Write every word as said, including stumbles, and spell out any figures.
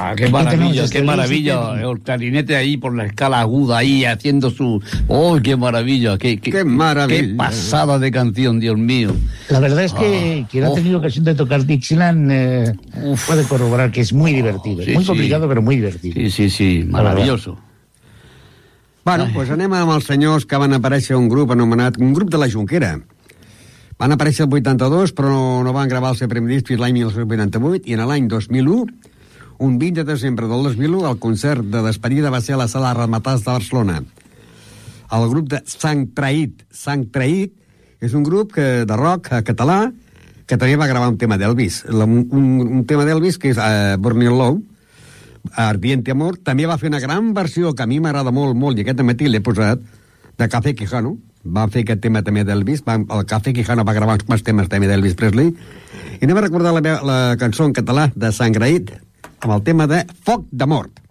Ah, qué maravilla, qué maravilla. El clarinete ahí por la escala aguda, ahí haciendo su... ¡Oh, qué maravilla! ¡Qué, qué, qué maravilla! ¡Qué pasada de canción, Dios mío! La verdad es que ah, quien ha tenido oh. ocasión de tocar Dixieland eh, puede corroborar que es muy divertido. Sí, muy sí. complicado, però muy divertido. Sí, sí, sí, maravilloso. Bueno, doncs pues anem amb els senyors que van aparèixer un grup anomenat... Un grup de la Jonquera. Van aparèixer el vuitanta-dos, però no, no van gravar el seu primer disc fins l'any mil nou-cents vuitanta-vuit, i en l'any dos mil u, un vint de desembre del dos mil u, el concert de despedida va ser a la Sala Ramatàs de Barcelona. El grup de Sant Traït. Sant Traït és un grup que, de rock català que també va gravar un tema d'Elvis. Un, un, un tema d'Elvis que és uh, Burning Low, Ardiente Amor. També va fer una gran versió que a mi m'agrada molt, molt, i aquest matí l'he posat, de Café Quijano. Va fer aquest tema també d'Elvis. El Café Quijano va gravar uns quants temes també d'Elvis Presley. I anem a recordar la, la cançó en català de Sant Traït amb el tema de Foc de Mort.